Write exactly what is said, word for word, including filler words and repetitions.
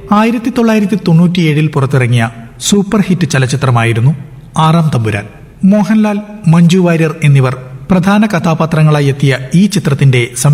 ആയിരത്തി തൊള്ളായിരത്തി തൊണ്ണൂറ്റിയേഴിൽ പുറത്തിറങ്ങിയ സൂപ്പർ ഹിറ്റ് ചലച്ചിത്രമായിരുന്നു ആറാം തമ്പുരാൻ. മോഹൻലാൽ, മഞ്ജു വാര്യർ എന്നിവർ പ്രധാന കഥാപാത്രങ്ങളായി എത്തിയ ഈ ചിത്രത്തിന്റെ